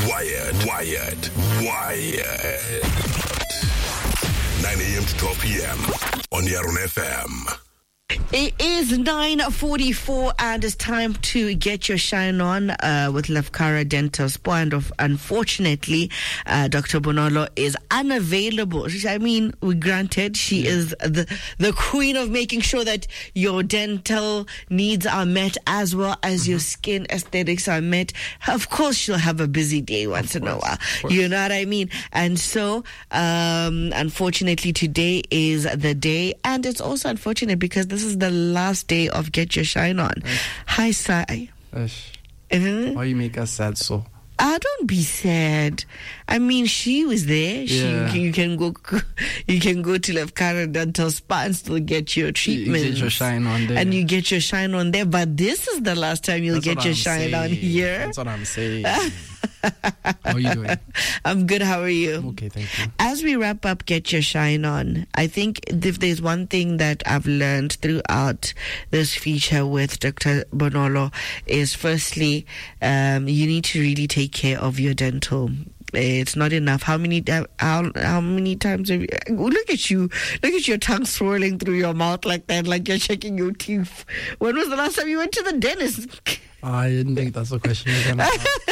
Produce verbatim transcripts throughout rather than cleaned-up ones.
Wired. Wired. Wired. nine a.m. to twelve p.m. on Yaron F M. It is nine forty-four and it's time to get your shine on uh, with Lavkara Dental Spa. And of, unfortunately, uh, Doctor Bonolo is unavailable. I mean, we granted she yeah. is the, the queen of making sure that your dental needs are met as well as mm-hmm. your skin aesthetics are met. Of course, she'll have a busy day once in a while. You know what I mean? And so, um, unfortunately, today is the day. And it's also unfortunate because this is the last day of Get Your Shine On. Ish. Hi, Sai. Ish. Uh, Why you make us sad so? Ah, don't be sad. I mean, she was there. She, Yeah. you can go, you can go to Lavkara Dental Spa and still get your treatment. You get your shine on there. And you get your shine on there. But this is the last time you'll That's get what your I'm shine saying. on here. That's what I'm saying. How are you doing? I'm good. How are you? Okay, thank you. As we wrap up Get Your Shine On, I think if there's one thing that I've learned throughout this feature with Doctor Bonolo is firstly, um, you need to really take care of your dental. It's not enough. How many how how many times have you, look at you, look at your tongue swirling through your mouth like that, like you're checking your teeth. When was the last time you went to the dentist? I didn't think that's a question you were going to ask.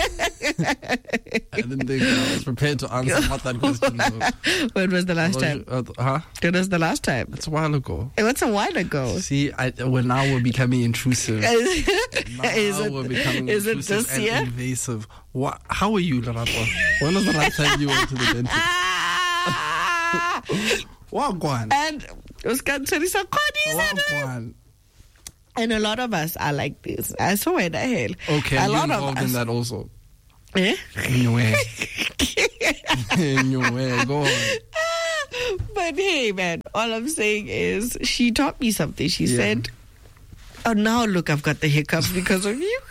I didn't think I was prepared to answer what that question was. When was the last time? Uh, huh? When was the last time? It's a while ago. What's a while ago? See, I, well, now we're becoming intrusive. Now is it, we're becoming is it intrusive this and year? invasive. What? How are you, Larato? When was the last time you went to the dentist? Wagwan. And Oscar Teresa Wagwan. And a lot of us are like this. I saw it. I hell. Okay, a you're lot involved of us. in that also. Eh? In your way. In your way. Go on. But hey, man, all I'm saying is she taught me something. She Yeah. said, oh, now look, I've got the hiccups because of you.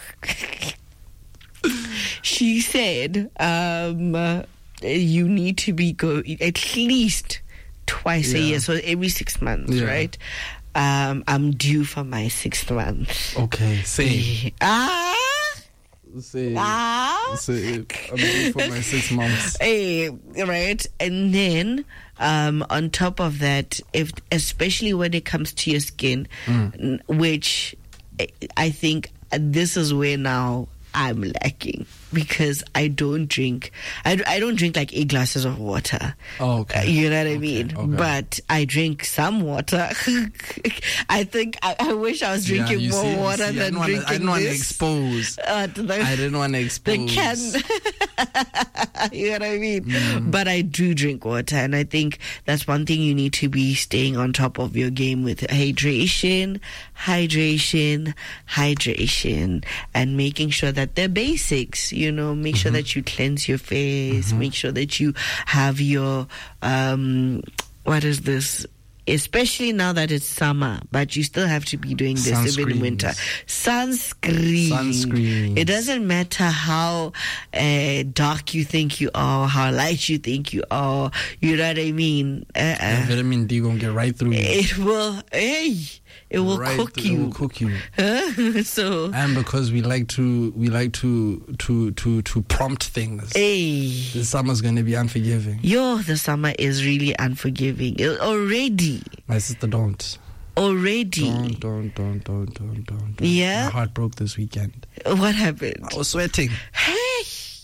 She said, um, uh, you need to be go at least twice Yeah. a year, so every six months, Yeah. right? Um, I'm due for my sixth month. Okay, say. Ah! Say. Ah! Say. I'm due for my six months. Hey, right? And then, um, on top of that, if especially when it comes to your skin, Mm. n- which I think this is where now I'm lacking because I don't drink. I, I don't drink like eight glasses of water. Oh, okay. Uh, you know what I Okay, mean? okay. But I drink some water. I think I, I wish I was drinking Yeah, you more see, you water see, I than didn't wanna- drinking I didn't want to this. expose. Uh, to the, I didn't want to expose. the can. You know what I mean? Mm. But I do drink water, and I think that's one thing you need to be staying on top of your game with: hydration, hydration, hydration, and making sure that they're basics. You know, make sure Mm-hmm. that you cleanse your face, Mm-hmm. make sure that you have your um, what is this? Especially now that it's summer, but you still have to be doing this even in winter. Sunscreen. Sunscreen. It doesn't matter how uh, dark you think you are, how light you think you are. You know what I mean? Uh, Yeah, vitamin D gonna get right through you. it will. Hey, it will right cook through- you. It will cook you. Huh? So, And because we like to, we like to, to, to, to prompt things. hey. The summer's gonna be unforgiving. Yo, the summer is really unforgiving. It- already. My sister, don't. Already. Don't, don't, don't, don't, don't, don't. don't. Yeah? My heart broke this weekend. What happened? I was sweating. Hey,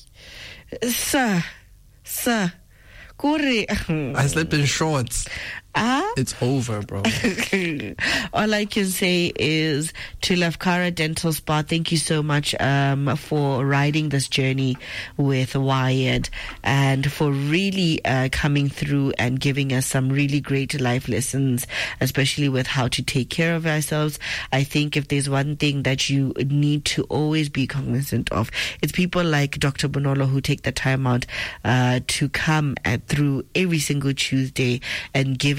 sir, sir, Kore. I slept in shorts. Ah? It's over, bro. All I can say is to Lavkara Dental Spa, thank you so much um, for riding this journey with Wired and for really uh, coming through and giving us some really great life lessons, especially with how to take care of ourselves. I think if there's one thing that you need to always be cognizant of, it's people like Doctor Bonolo who take the time out uh, to come at, through every single Tuesday and giving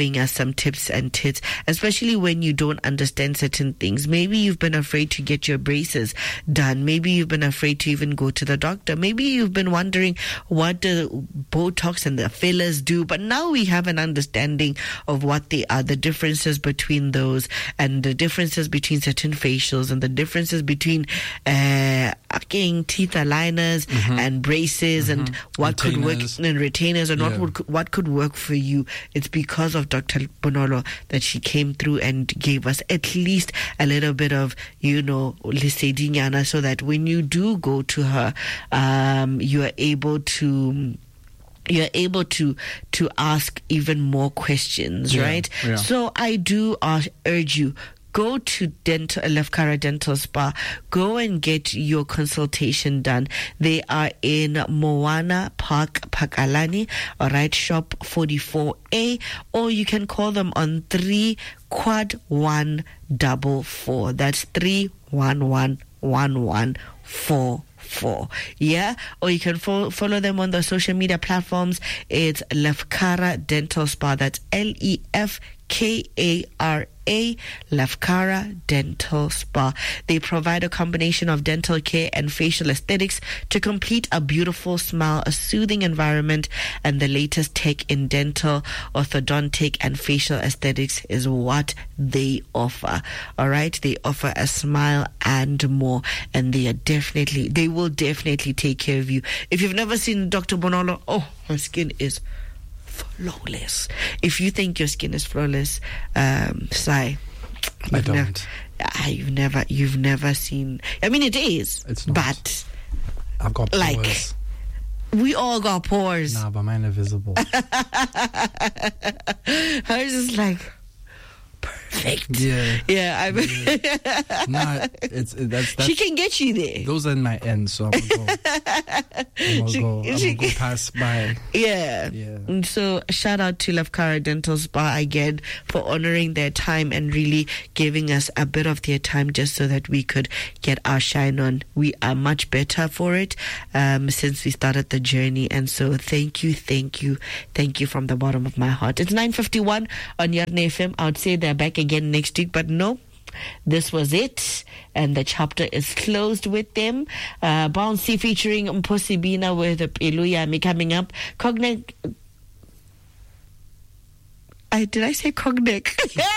giving us some tips and tips, especially when you don't understand certain things. Maybe you've been afraid to get your braces done. Maybe you've been afraid to even go to the doctor. Maybe you've been wondering what the Botox and the fillers do, but now we have an understanding of what they are, the differences between those, and the differences between certain facials, and the differences between uh, teeth aligners mm-hmm. and braces mm-hmm. and what retainers. could work, and retainers, and yeah. what would what could work for you. It's because of Doctor Bonolo that she came through and gave us at least a little bit of, you know, lesedinyana, so that when you do go to her, um, you are able to you're able to to ask even more questions, yeah, right? Yeah. So I do uh, urge you, go to Dental Lefkara Dental Spa. Go and get your consultation done. They are in Moana Park, Pakalani, all right, shop forty-four A, or you can call them on three quad one double four. That's three one one one one four. Four, yeah, or you can fo- follow them on the social media platforms. It's Lefkara Dental Spa. That's L E F K A R A, Lefkara Dental Spa. They provide a combination of dental care and facial aesthetics to complete a beautiful smile, a soothing environment, and the latest tech in dental, orthodontic, and facial aesthetics is what they offer. All right, they offer a smile and more, and they are definitely, they will definitely take care of you. If you've never seen Doctor Bonolo, oh, her skin is flawless. If you think your skin is flawless, um, Sai, I don't. Never, you've never, you've never seen. I mean, it is. It's not. But I've got pores. Like, we all got pores. Nah, but mine are visible. Hers is like perfect. Yeah. Yeah. I mean, yeah. Nah, it's it, that's, that's. She can get you there. Those are in my ends, so I'm gonna go. I'm gonna She- go. I'm she- gonna go pass by. Yeah. Yeah. And so shout out to Lefkara Dental Spa again for honoring their time and really giving us a bit of their time just so that we could get our shine on. We are much better for it um, since we started the journey. And so thank you, thank you, thank you from the bottom of my heart. It's nine fifty-one on Yarn F M. I would say they're back again next week, but no. This was it, and the chapter is closed with them. Uh, Bouncy featuring Mposi Bina with Peluyami coming up. Cognac. I did I say cognac?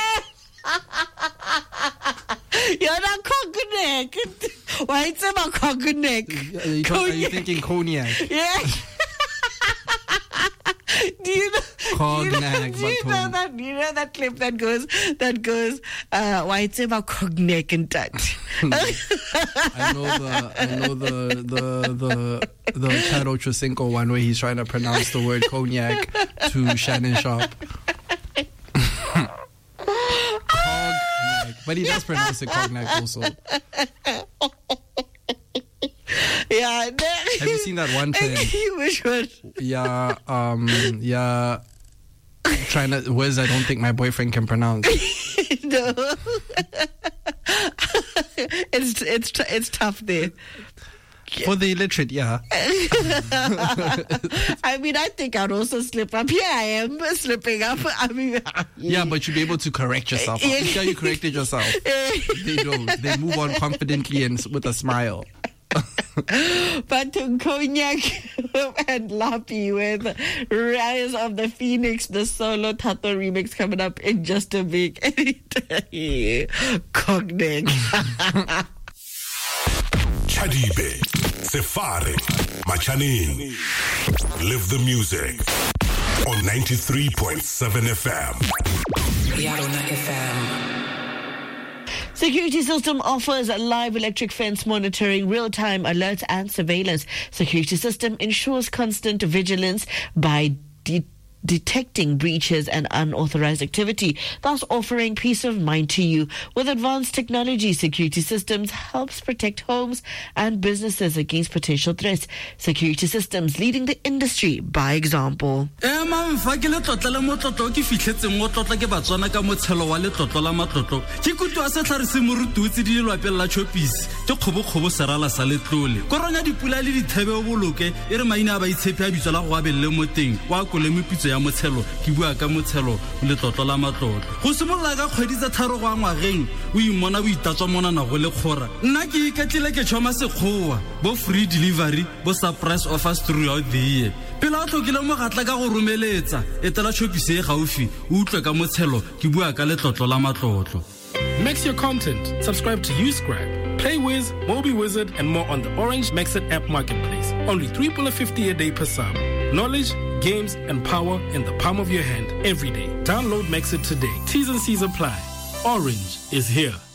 You're not cognac. Why it's about cognac? Are you, talk, are you thinking cognac? Yeah. Do you know? Cognac, Do you know, do you know that? Do you know that clip that goes that goes? Uh, why it's about cognac and that? I know the I know the the the the Chado Chusinko one where he's trying to pronounce the word cognac to Shannon Sharp. Cognac, but he does pronounce it cognac also. Yeah. Have you seen that one thing? Which one? Yeah, um, yeah. Trying to words I don't think my boyfriend can pronounce. No. it's it's it's tough there. For the illiterate, yeah. I mean, I think I'd also slip up. Here I am slipping up. I mean, yeah, but you'll be able to correct yourself. I'm sure you corrected yourself. They don't. They move on confidently and with a smile. But Cognac and Lapi with Rise of the Phoenix, the solo Tato remix coming up in just a big Cognac. Chadibe, Sefari, Machanin. Live the music on ninety-three point seven F M. Yarona F M. Security System offers live electric fence monitoring, real-time alerts and surveillance. Security System ensures constant vigilance by de- detecting breaches and unauthorized activity, thus offering peace of mind to you. With advanced technology, Security Systems helps protect homes and businesses against potential threats. Security Systems leading the industry by example. Ema mfakile tlotla le motlotlo ke fitlhetseng mo tlotla ke batswana ka motshelo wa le tlotlo la matlotlo ke kutu a se tlharise morutu tse di lwapela la chopis ke khobo khobo serala sa letlole koranya dipula le dithebe o boloke e re maina ba itshepe a bitswa la go abelle mo teng wa koleme pitso ya motshelo ke bua ka motshelo le tlotlo la matlotlo go simolola ka kgwedi tsa tharo go a ngwageng o imona o itatswa monana go le kgora nna ke iketlile ke tšhoma sekgowa bo free delivery bo surprise offers throughout the year pele a tlhokile mogatla ka go romeletsa etela tšhopise e gaufi o utlwe ka motshelo ke bua ka letlotlo la matlotlo. Mix your content. Subscribe to UScribe, PlayWiz, MobiWizard, and more on the Orange Maxit app marketplace. Only three dollars fifty a day per sub. Knowledge, games, and power in the palm of your hand every day. Download Maxit today. T's and C's apply. Orange is here.